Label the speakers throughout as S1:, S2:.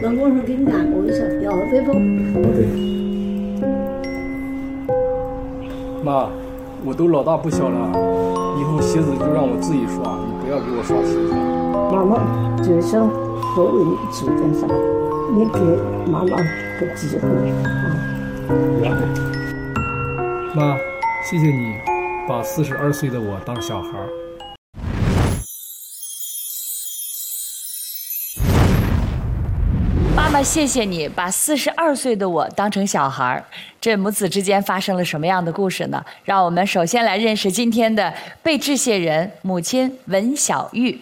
S1: 那我是给你按摩一下，要这不？
S2: 妈，我都老大不小了，以后鞋子就让我自己刷，你不要给我刷鞋子。
S1: 妈妈就想多为你做点啥，你给妈妈个机会啊！
S2: 妈，谢谢你把42岁的我当小孩。
S3: 妈妈，谢谢你把42岁的我当成小孩。这母子之间发生了什么样的故事呢？让我们首先来认识今天的被致谢人，母亲文小玉。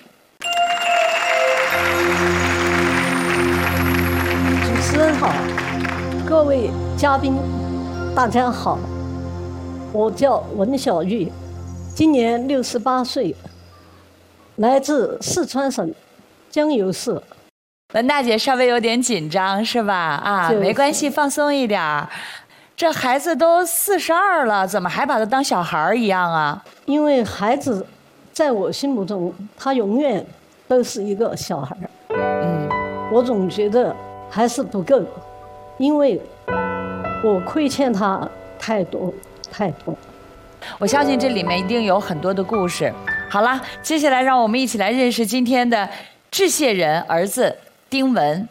S1: 主持人好，各位嘉宾，大家好，我叫文小玉，今年68岁，来自四川省江油市。
S3: 文大姐稍微有点紧张是吧？啊，没关系，放松一点。这孩子都42了，怎么还把他当小孩一样啊？
S1: 因为孩子在我心目中，他永远都是一个小孩。我总觉得还是不够，因为我亏欠他太多太多。
S3: 我相信这里面一定有很多的故事。好了，接下来让我们一起来认识今天的致谢人，儿子丁文。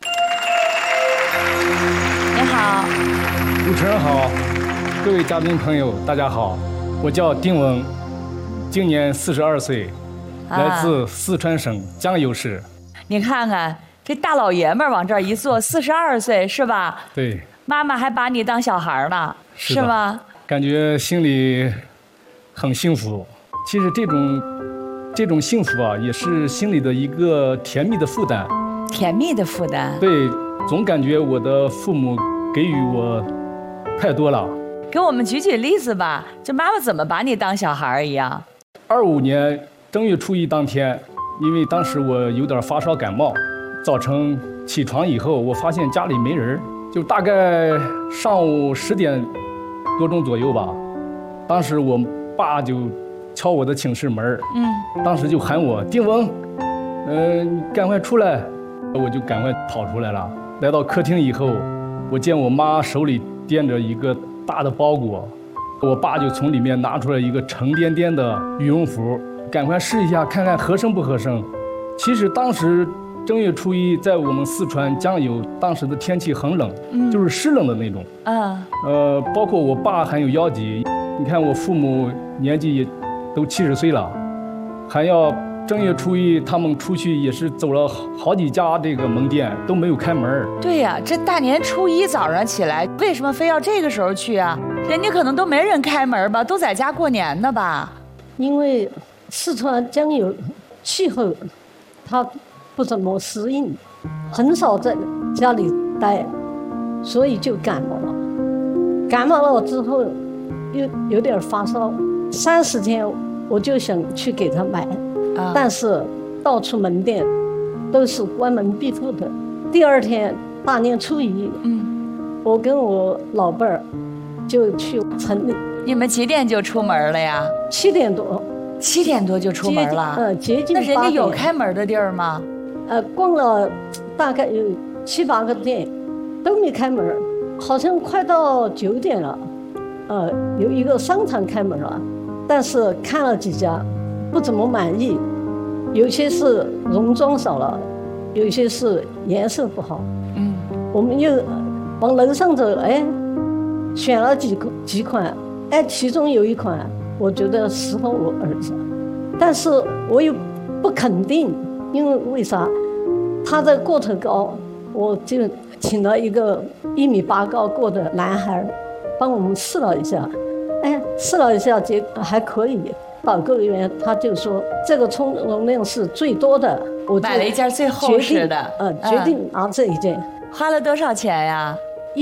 S3: 你好。
S2: 主持人好，各位嘉宾朋友大家好，我叫丁文，今年42岁，来自四川省江油市。
S3: 你看看这大老爷们儿往这儿一坐，42岁是吧？
S2: 对。
S3: 妈妈还把你当小孩呢，是吗？
S2: 感觉心里很幸福。其实这种幸福啊，也是心里的一个甜蜜的负担。
S3: 甜蜜的负担。
S2: 对，总感觉我的父母给予我太多了。
S3: 给我们举举例子吧，这妈妈怎么把你当小孩一样
S2: ？25年正月初一当天，因为当时我有点发烧感冒，早晨起床以后，我发现家里没人，就大概上午10点多钟左右吧。当时我爸就敲我的寝室门，当时就喊我丁文，你赶快出来，我就赶快跑出来了。来到客厅以后，我见我妈手里掂着一个大的包裹，我爸就从里面拿出来一个沉甸甸的羽绒服，赶快试一下看看合身不合身。其实当时正月初一在我们四川江油，当时的天气很冷，就是湿冷的那种。包括我爸还有腰疾，你看我父母年纪也都70岁了，还要正月初一他们出去也是走了好几家这个门店都没有开门。
S3: 对呀，这大年初一早上起来，为什么非要这个时候去啊？人家可能都没人开门吧，都在家过年呢吧？
S1: 因为四川江油气候它不怎么适应，很少在家里待，所以就感冒了。感冒了之后又有点发烧，30天我就想去给他买，但是到处门店都是关门闭户的。第2天大年初一，我跟我老伴儿就去城里。
S3: 你们几点就出门了呀
S1: ？7点多。
S3: 7点多就出门了？
S1: 接近8点。
S3: 那人家有开门的地儿吗？
S1: 逛了大概有7、8个店，都没开门，好像快到9点了。有一个商场开门了，但是看了几家，不怎么满意，有些是容装少了，有些是颜色不好。我们又往楼上走，选了几款，其中有一款我觉得适合我儿子，但是我又不肯定，因为为啥？他的个头高，我就请了一个1.8米高个的男孩帮我们试了一下，试了一下结果还可以。导购员他就说这个充容量是最多的，我就
S3: 买了一件最厚实的，
S1: 决定拿这一件。
S3: 花了多少钱呀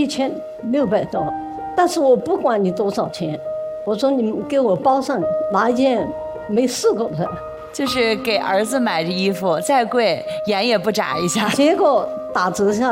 S1: ？1600多，但是我不管你多少钱，我说你们给我包上，拿一件没试过的。
S3: 就是给儿子买的衣服，再贵眼也不眨一下。
S1: 结果打折下来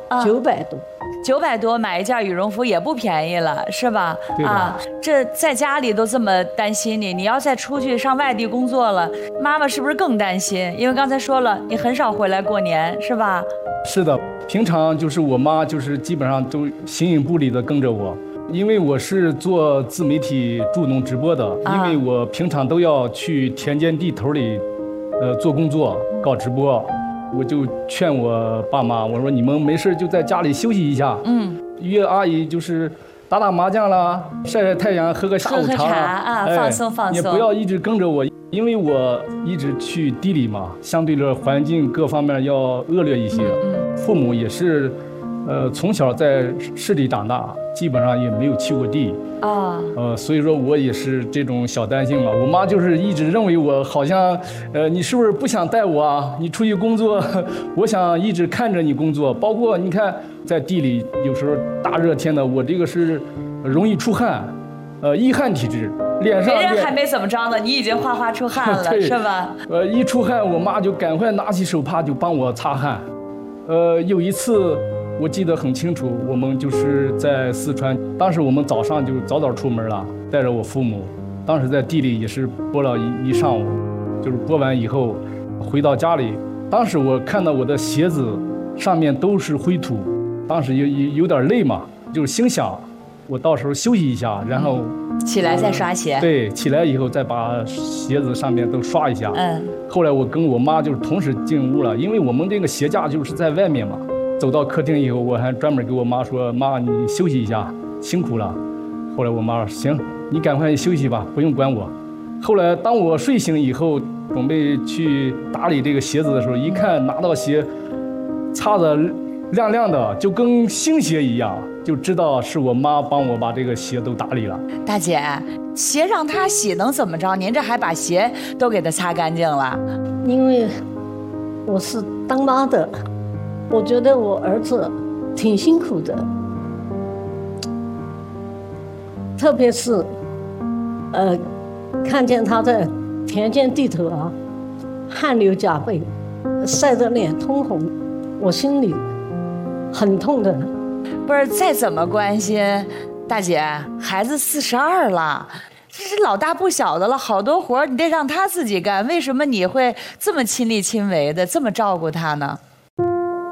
S1: 900多。
S3: 900多买一件羽绒服也不便宜了，是吧？
S2: 对的。
S3: 这在家里都这么担心你，你要再出去上外地工作了，妈妈是不是更担心？因为刚才说了，你很少回来过年，是吧？
S2: 是的，平常就是我妈就是基本上都形影不离的跟着我，因为我是做自媒体助农直播的，因为我平常都要去田间地头里，做工作搞直播。我就劝我爸妈，我说你们没事就在家里休息一下，约阿姨就是打打麻将啦，晒晒太阳，喝个下午茶
S3: 啊，放松放松。
S2: 也不要一直跟着我，因为我一直去地里嘛，相对的环境各方面要恶劣一些。父母也是，从小在市里长大，基本上也没有去过地。所以说我也是这种小担心嘛。我妈就是一直认为我好像，你是不是不想带我啊？你出去工作，我想一直看着你工作。包括你看，在地里有时候大热天的，我这个是容易出汗，易汗体质，脸上
S3: 别人还没怎么着呢，你已经哗哗出汗了，是吧？
S2: 一出汗，我妈就赶快拿起手帕就帮我擦汗。有一次。我记得很清楚，我们就是在四川，当时我们早上就早出门了，带着我父母，当时在地里也是播了一上午，就是播完以后回到家里，当时我看到我的鞋子上面都是灰土，当时有点累嘛，就是心想我到时候休息一下，然后
S3: 起来再刷鞋。
S2: 对，起来以后再把鞋子上面都刷一下。后来我跟我妈就是同时进屋了，因为我们这个鞋架就是在外面嘛。走到客厅以后，我还专门给我妈说：“妈，你休息一下，辛苦了。”后来我妈说：“行，你赶快休息吧，不用管我。”后来当我睡醒以后，准备去打理这个鞋子的时候，一看拿到鞋，擦得亮亮的，就跟新鞋一样，就知道是我妈帮我把这个鞋都打理了。
S3: 大姐，鞋让她洗能怎么着？您这还把鞋都给她擦干净了？
S1: 因为我是当妈的。我觉得我儿子挺辛苦的，特别是，看见他在田间地头啊，汗流浃背，晒得脸通红，我心里很痛的。
S3: 不是，再怎么关心，大姐，孩子42了，这是老大不小的了，好多活你得让他自己干，为什么你会这么亲力亲为的这么照顾他呢？